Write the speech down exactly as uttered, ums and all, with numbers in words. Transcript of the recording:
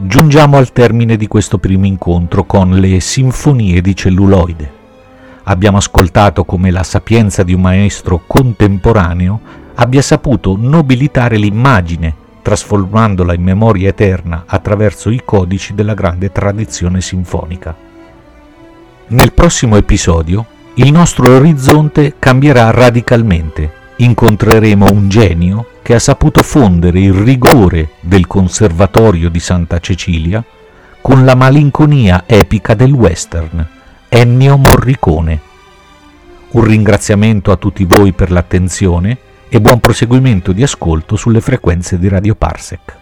Giungiamo al termine di questo primo incontro con le sinfonie di celluloide. Abbiamo ascoltato come la sapienza di un maestro contemporaneo abbia saputo nobilitare l'immagine, trasformandola in memoria eterna attraverso i codici della grande tradizione sinfonica. Nel prossimo episodio il nostro orizzonte cambierà radicalmente. Incontreremo un genio che ha saputo fondere il rigore del Conservatorio di Santa Cecilia con la malinconia epica del western, Ennio Morricone. Un ringraziamento a tutti voi per l'attenzione e buon proseguimento di ascolto sulle frequenze di Radio Parsec.